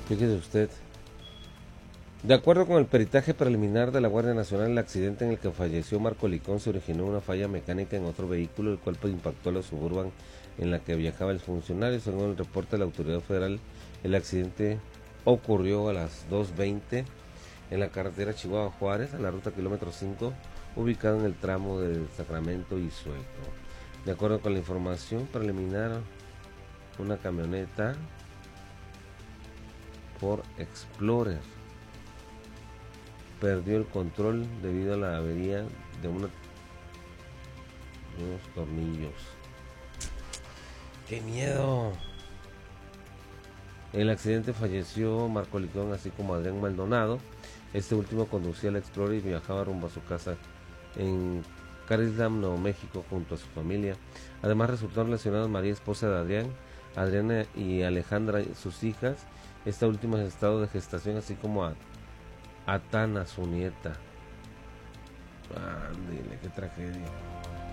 Fíjese usted. De acuerdo con el peritaje preliminar de la Guardia Nacional, el accidente en el que falleció Marco Licón se originó una falla mecánica en otro vehículo, el cual impactó a la Suburban en la que viajaba el funcionario. Según el reporte de la autoridad federal, el accidente ocurrió a las 2:20 en la carretera Chihuahua-Juárez, a la ruta kilómetro 5, ubicado en el tramo de Sacramento y Sueco. De acuerdo con la información preliminar, una camioneta Ford Explorer perdió el control debido a la avería de unos tornillos. ¡Qué miedo! En el accidente falleció Marco Licón, así como Adrián Maldonado. Este último conducía el Explorer y viajaba rumbo a su casa en Carislam, Nuevo México, junto a su familia. Además resultaron lesionados María, esposa de Adrián, Adriana y Alejandra, sus hijas. Esta última en estado de gestación, así como a Atana, su nieta. Ándale, qué tragedia.